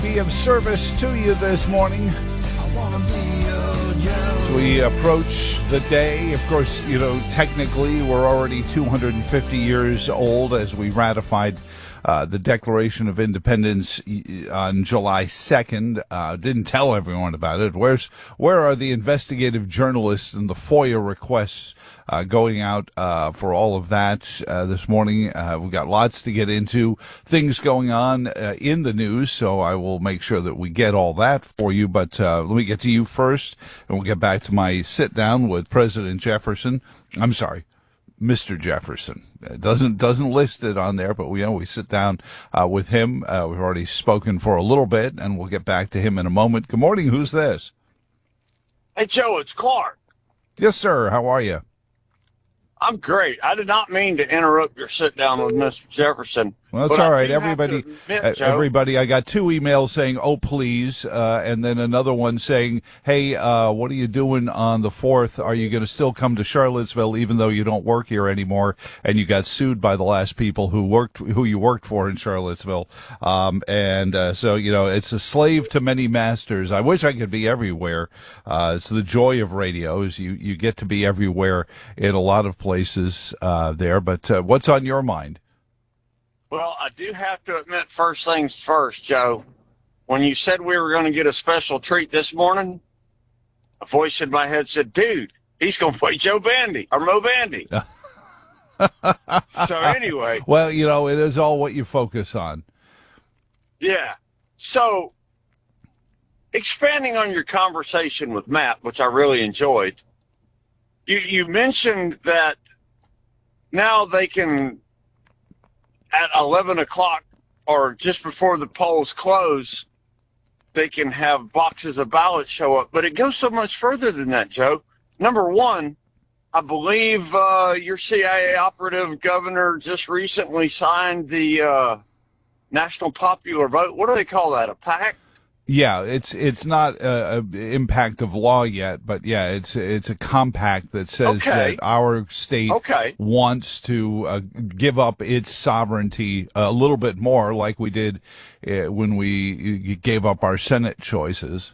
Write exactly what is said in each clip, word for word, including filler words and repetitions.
Be of service to you this morning as we approach the day. Of course, you know, technically we're already two hundred fifty years old as we ratified uh, the Declaration of Independence on July second. Uh, didn't tell everyone about it. Where's where are the investigative journalists and the FOIA requests uh, going out uh, for all of that uh, this morning? Uh, we've got lots to get into, things going on uh, in the news, so I will make sure that we get all that for you. But uh, let me get to you first, and we'll get back to my sit down with President Jefferson. I'm sorry, Mister Jefferson. It doesn't doesn't list it on there, but we you know we sit down uh, with him. Uh, we've already spoken for a little bit, and we'll get back to him in a moment. Good morning. Who's this? Hey, Joe, it's Clark. Yes, sir. How are you? I'm great. I did not mean to interrupt your sit down with Mister Jefferson. Well, that's all right. Everybody, admit, uh, everybody, I got two emails saying, oh, please, uh, and then another one saying, hey, uh, what are you doing on the fourth? Are you going to still come to Charlottesville even though you don't work here anymore? And you got sued by the last people who worked, who you worked for in Charlottesville. Um, and uh, so, you know, it's a slave to many masters. I wish I could be everywhere. Uh, it's the joy of radio is you, you get to be everywhere in a lot of places uh, there. But uh, what's on your mind? Well, I do have to admit, first things first, Joe, when you said we were going to get a special treat this morning, a voice in my head said, dude, he's going to play Joe Bandy or Mo Bandy. So anyway. Well, you know, it is all what you focus on. Yeah. So expanding on your conversation with Matt, which I really enjoyed, you, you mentioned that now they can, at eleven o'clock or just before the polls close, they can have boxes of ballots show up. But it goes so much further than that, Joe. Number one, I believe uh, your C I A operative governor just recently signed the uh, National Popular Vote. What do they call that, a pact? Yeah, it's it's not an impact of law yet, but yeah, it's it's a compact that says okay. that our state okay. wants to uh, give up its sovereignty a little bit more, like we did uh, when we gave up our Senate choices.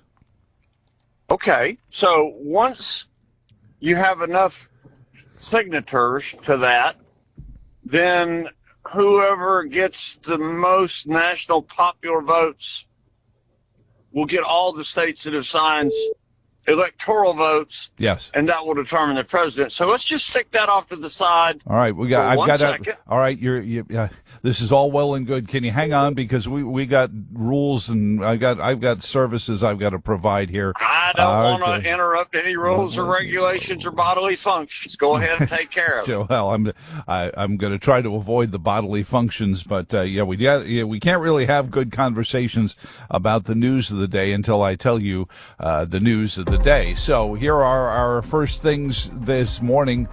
Okay, so once you have enough signatures to that, then whoever gets the most national popular votes will get all the states that have signed electoral votes. Yes. And that will determine the president. So let's just stick that off to the side. All right. We got, I've one got second. a, all right. You're, you, uh, this is all well and good. Can you hang on? Because we, we got rules and I got, I've got services I've got to provide here. I don't uh, want to interrupt any rules or regulations or bodily functions. Go ahead and take care of so, it. Well, I'm, I, I'm going to try to avoid the bodily functions, but, uh, yeah, we, yeah, we can't really have good conversations about the news of the day until I tell you, uh, the news of the day. So here are our first things this morning.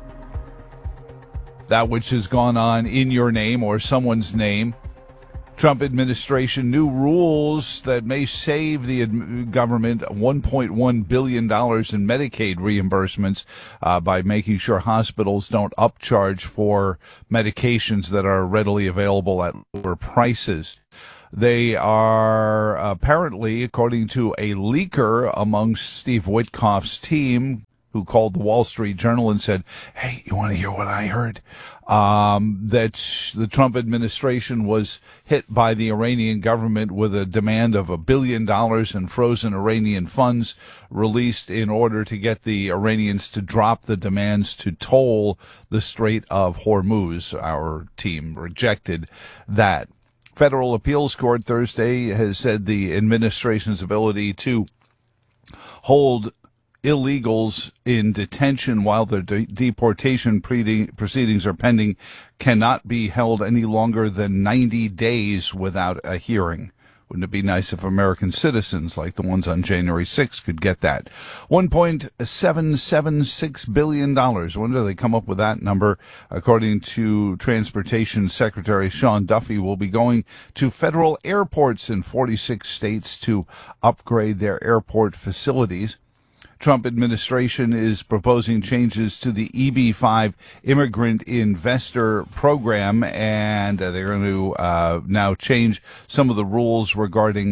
That which has gone on in your name or someone's name. Trump administration new rules that may save the government one point one billion dollars in Medicaid reimbursements uh, by making sure hospitals don't upcharge for medications that are readily available at lower prices. They are apparently, according to a leaker amongst Steve Witkoff's team, who called the Wall Street Journal and said, hey, you want to hear what I heard? Um, that the Trump administration was hit by the Iranian government with a demand of a billion dollars in frozen Iranian funds released in order to get the Iranians to drop the demands to toll the Strait of Hormuz. Our team rejected that. Federal Appeals Court Thursday has said the administration's ability to hold illegals in detention while their de- deportation pre- proceedings are pending cannot be held any longer than ninety days without a hearing. Wouldn't it be nice if American citizens like the ones on January sixth could get that? one point seven seven six billion dollars. When do they come up with that number? According to Transportation Secretary Sean Duffy, will be going to federal airports in forty-six states to upgrade their airport facilities. Trump administration is proposing changes to the E B five immigrant investor program, and they're going to uh, now change some of the rules regarding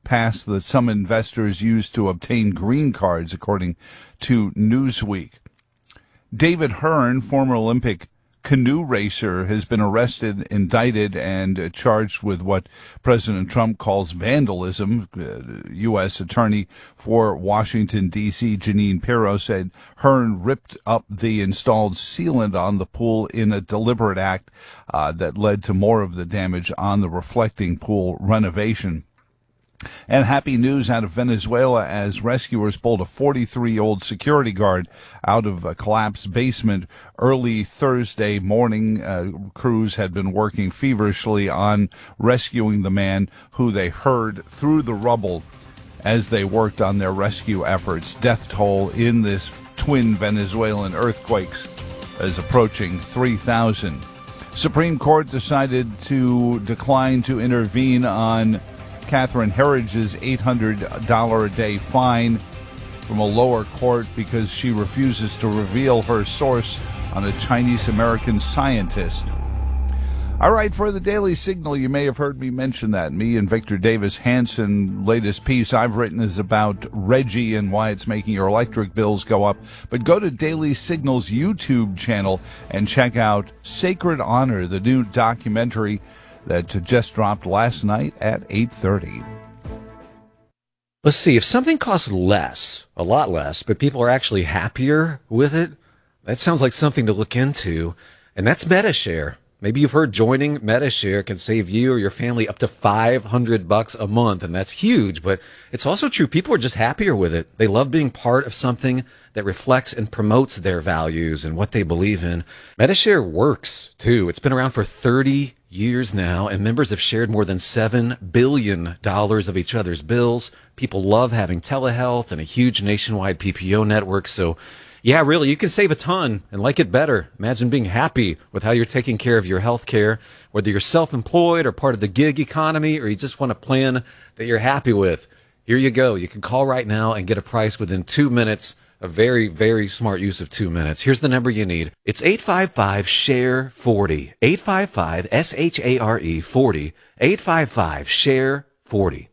passed that some investors used to obtain green cards, according to Newsweek. David Hearn, former Olympic canoe racer, has been arrested, indicted, and charged with what President Trump calls vandalism. Uh, U S Attorney for Washington, D C, Jeanine Pirro, said Hearn ripped up the installed sealant on the pool in a deliberate act uh, that led to more of the damage on the reflecting pool renovation. And happy news out of Venezuela as rescuers pulled a forty-three-year-old security guard out of a collapsed basement early Thursday morning. Uh, crews had been working feverishly on rescuing the man, who they heard through the rubble as they worked on their rescue efforts. Death toll in this twin Venezuelan earthquakes is approaching three thousand. Supreme Court decided to decline to intervene on Catherine Herridge's eight hundred dollars a day fine from a lower court because she refuses to reveal her source on a Chinese-American scientist. All right, for the Daily Signal, you may have heard me mention that. Me and Victor Davis Hanson, latest piece I've written is about Reggie and why it's making your electric bills go up. But go to Daily Signal's YouTube channel and check out Sacred Honor, the new documentary that just dropped last night at eight thirty. Let's see, if something costs less, a lot less, but people are actually happier with it, that sounds like something to look into, and that's Metashare. Maybe you've heard joining Metashare can save you or your family up to five hundred bucks a month, and that's huge, but it's also true. People are just happier with it. They love being part of something that reflects and promotes their values and what they believe in. Metashare works, too. It's been around for thirty years now, and members have shared more than seven billion dollars of each other's bills. People love having telehealth and a huge nationwide P P O network, so yeah, really, you can save a ton and like it better. Imagine being happy with how you're taking care of your health care, whether you're self-employed or part of the gig economy, or you just want a plan that you're happy with. Here you go. You can call right now and get a price within two minutes. A very, very smart use of two minutes. Here's the number you need. It's eight five five, S H A R E forty. eight five five, S H A R E forty. eight five five, S H A R E forty.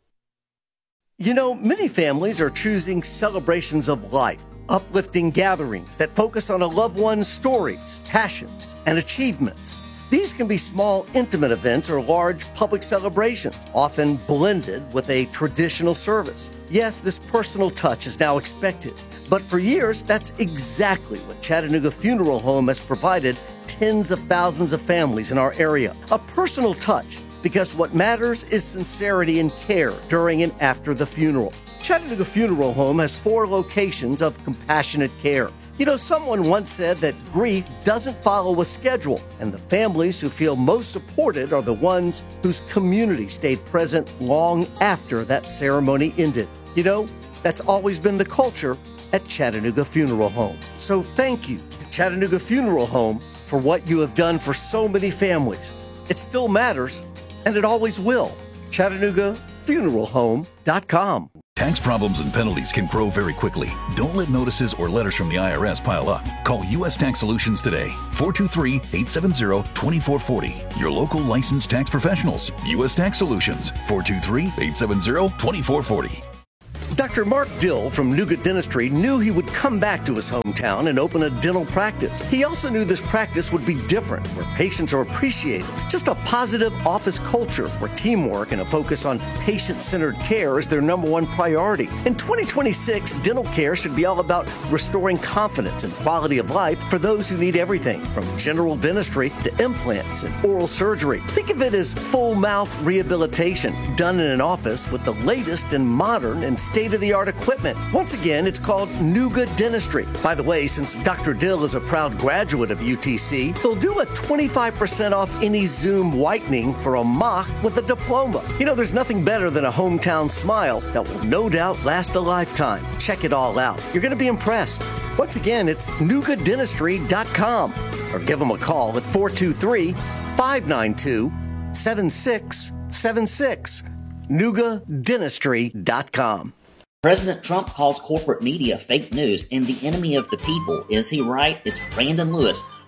You know, many families are choosing celebrations of life, uplifting gatherings that focus on a loved one's stories, passions, and achievements. These can be small, intimate events or large public celebrations, often blended with a traditional service. Yes, this personal touch is now expected, but for years, that's exactly what Chattanooga Funeral Home has provided tens of thousands of families in our area. A personal touch, because what matters is sincerity and care during and after the funeral. Chattanooga Funeral Home has four locations of compassionate care. You know, someone once said that grief doesn't follow a schedule, and the families who feel most supported are the ones whose community stayed present long after that ceremony ended. You know, that's always been the culture at Chattanooga Funeral Home. So thank you to Chattanooga Funeral Home for what you have done for so many families. It still matters, and it always will. Chattanooga Funeral Home dot com. Tax problems and penalties can grow very quickly. Don't let notices or letters from the I R S pile up. Call U S Tax Solutions today. four two three, eight seven zero, two four four zero. Your local licensed tax professionals. U S Tax Solutions. four two three, eight seven zero, two four four zero. Doctor Mark Dill from Nougat Dentistry knew he would come back to his hometown and open a dental practice. He also knew this practice would be different, where patients are appreciated. Just a positive office culture where teamwork and a focus on patient-centered care is their number one priority. In twenty twenty-six, dental care should be all about restoring confidence and quality of life for those who need everything from general dentistry to implants and oral surgery. Think of it as full mouth rehabilitation done in an office with the latest and modern and state-of-the-art equipment. Once again, it's called Nougat Dentistry. By the way, since Doctor Dill is a proud graduate of U T C, they'll do a twenty-five percent off any Zoom whitening for a mock with a diploma. You know, there's nothing better than a hometown smile that will no doubt last a lifetime. Check it all out. You're going to be impressed. Once again, it's Nougat Dentistry dot com or give them a call at four two three, five nine two, seven six seven six. Nougat Dentistry dot com. President Trump calls corporate media fake news and the enemy of the people. Is he right? It's Brandon Lewis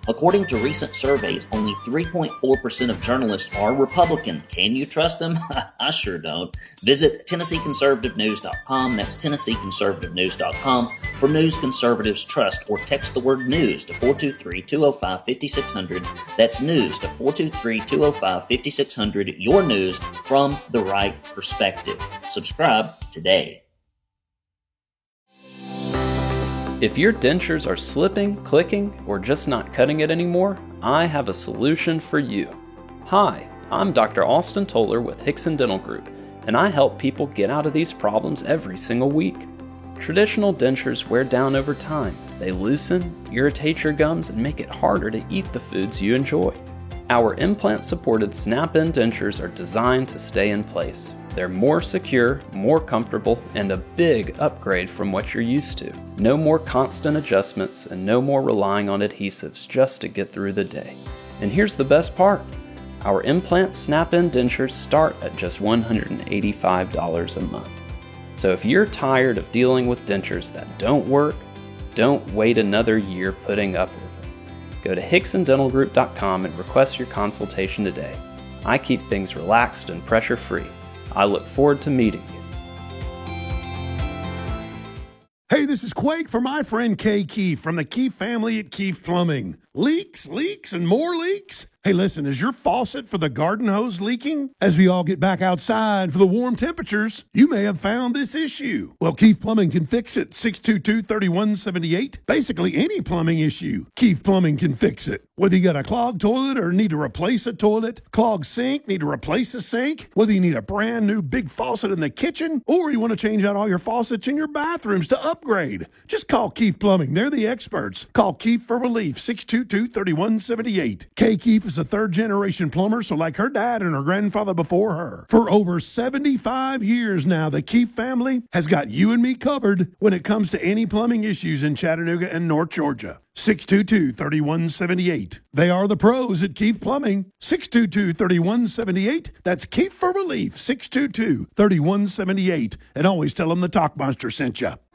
According to recent surveys, only three point four percent of journalists are Republican. Can you trust them? I sure don't. Visit Tennessee Conservative News dot com. That's Tennessee Conservative News dot com for news conservatives trust, or text the word news to four two three, two oh five, five six zero zero. That's news to four two three, two oh five, five six zero zero. Your news from the right perspective. Subscribe today. If your dentures are slipping, clicking, or just not cutting it anymore, I have a solution for you. Hi, I'm Doctor Austin Toller with Hickson Dental Group, and I help people get out of these problems every single week. Traditional dentures wear down over time. They loosen, irritate your gums, and make it harder to eat the foods you enjoy. Our implant-supported snap-in dentures are designed to stay in place. They're more secure, more comfortable, and a big upgrade from what you're used to. No more constant adjustments and no more relying on adhesives just to get through the day. And here's the best part. Our implant snap-in dentures start at just one hundred eighty-five dollars a month. So if you're tired of dealing with dentures that don't work, don't wait another year putting up with it. Go to Hickson Dental Group dot com and request your consultation today. I keep things relaxed and pressure-free. I look forward to meeting you. Hey, this is Quake for my friend Kay Keefe from the Keefe family at Keefe Plumbing. Leaks, leaks, and more leaks? Hey, listen, is your faucet for the garden hose leaking? As we all get back outside for the warm temperatures, you may have found this issue. Well, Keefe Plumbing can fix it. six two two, three one seven eight. Basically, any plumbing issue, Keefe Plumbing can fix it. Whether you got a clogged toilet or need to replace a toilet, clogged sink, need to replace a sink, whether you need a brand new big faucet in the kitchen, or you want to change out all your faucets in your bathrooms to upgrade, just call Keefe Plumbing. They're the experts. Call Keefe for relief, six two two, three one seven eight. Kay Keefe is a third-generation plumber, so like her dad and her grandfather before her. For over seventy-five years now, the Keefe family has got you and me covered when it comes to any plumbing issues in Chattanooga and North Georgia. six two two, three one seven eight. They are the pros at Keefe Plumbing. six two two, three one seven eight. That's Keefe for relief, six two two, three one seven eight. And always tell them the Talk Monster sent you.